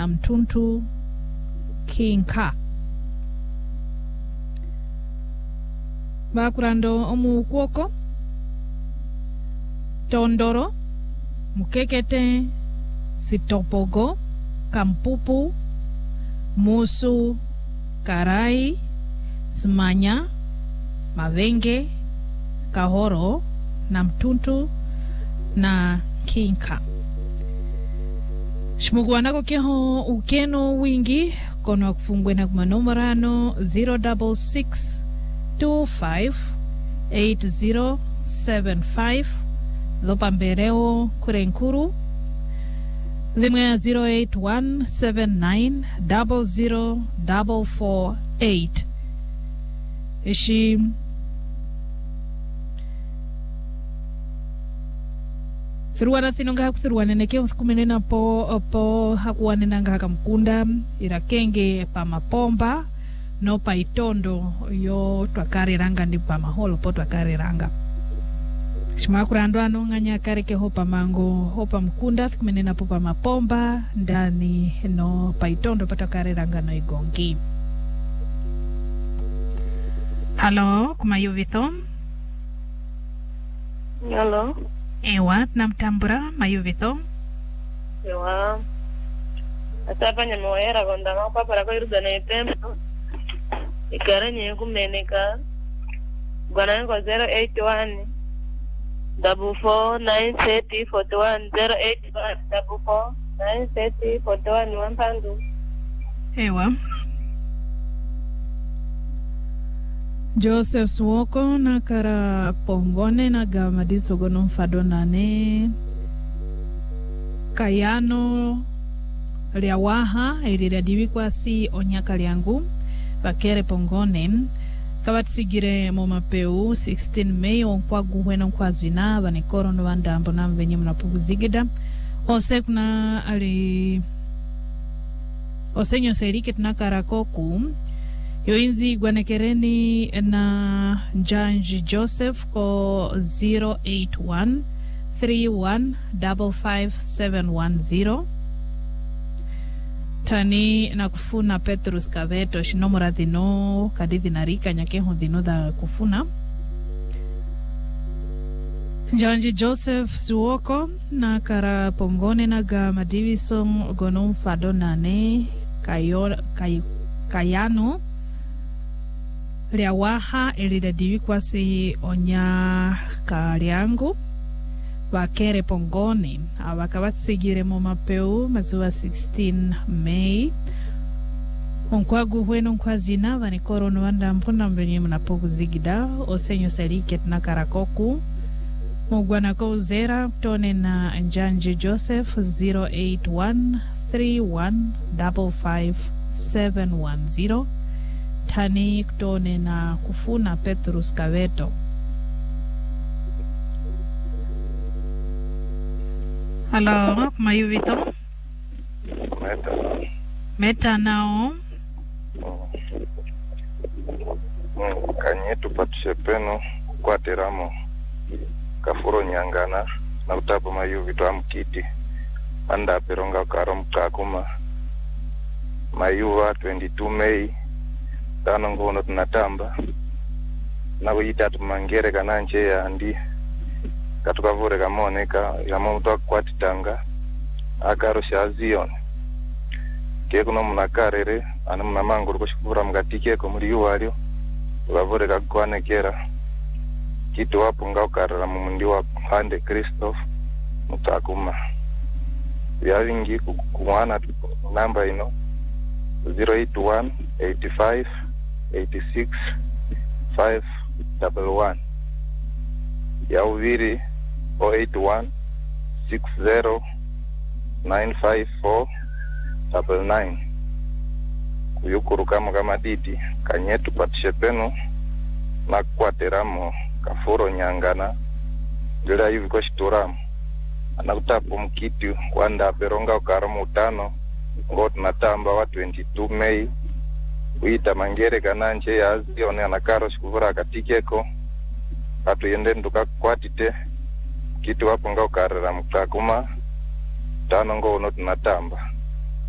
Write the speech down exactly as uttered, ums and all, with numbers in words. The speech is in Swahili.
Mtuntu Kinka bakurando omu kuoko Tondoro Mukekete Sitopogo Kampupu Musu Karai Smanya Mavenge Kahoro na Mtuntu na Kinka Shmugwanako keho ukeno wingi kono wakufungwe na kumanomorano zero six six two five eight zero seven five Lopambereo Kurenkuru Limwe zero eight one seven nine zero zero four four eight Ishi Thruwana thinonga haku thruwana neke kumenena po po hakuwane nanga hakamkunda irakenge pa mapomba no pa itondo yo twakare ranga ndi pa maholo po twakare ranga Shimakurando ano nganya kare ke hopa mango hopa mkunda kumenena po pa mapomba ndani no pa itondo pa twakare ranga no igongi Hello kumayuvito Hello Ewa, namtambura, mayuvito? Ewa. Atapa nyamuera kondama upapara kwa iruga na itempo. Ikara nye kumeneka. Gwana kwa zero eight one double four nine thirty forty one zero eight one double four nine thirty forty one one pandu. Ewa. Joseph Swoko na kara pongone na gamadi sogono mfadonane Kayano Liawaha iliradiwi kwa si onyaka liangu bakere pongone kabatsigire mu mapeu sixteen May onkwa guhwena kwa zina banikoro no bandambo na mbenye mnapuguzigida ose kuna ali osenyo serike tunakara koku Yoinzi gwanekereni na Janji Joseph ko zero eight one three one five five seven one zero Tani na kufuna Petrus Kaveto shinomora dino kadithi narika nyakeho dino da kufuna Janji Joseph Suoko na kara pongone na gama Division gonom fadonane kayo kay, Kayano Liawaha ilidadiwi kwa si onya kariangu bakere pongone abakabatsigire mu mapeu mazuwa sixteen May onkwagu hweno nkwazina banikoro no bandampo na mbenye mnapoguzigida osenyo seliket na karakoku mugwana ko zera tone na Njanje Joseph zero eight one three one five five seven one zero Tani kutone na kufuna Petrus Kaveto. Hello, mayuvito? Meta. Meta nao? Mm, kanyetu patishepeno kwa teramo. Kafuro nyangana na utapo mayuvito amkiti. Anda peronga karom kakuma. Mayuva twenty-two May. Tano ngono tunatamba na kuyitatu mangere kananje ya andi katukavure kamoneka yamoto kwatitanga akaro shazion kekuno munakarere ana munamanguru kushikura mukatike ko muri yuwalyo tukavure kakwanekera kitu wapo ngaukarara mu mundi wa Hande Christophe mutakuma yavingi kumwana namba ino zero eight one eight five eighty-six five one one ya uviri zero eight one six zero nine five four nine nine kuyukuru kama kama didi kanyetu patishepeno na kwateramo kafuro nyangana ndila hivi kwa shituramu anakutapo mkiti wanda peronga ukaramu utano ngoti natamba wa twenty-two May uita mangere kananje yazi one anakaro shikuvura katikeko atu yende nduka kwatite kitu wapo nga ukarara mtakuma tano ngo ono tunatamba